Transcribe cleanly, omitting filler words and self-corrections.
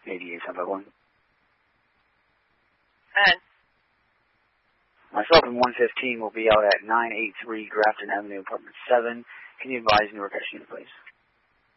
88-751. And? Myself and 115 will be out at 983 Grafton Avenue, apartment 7. Can you advise Newark SU, please?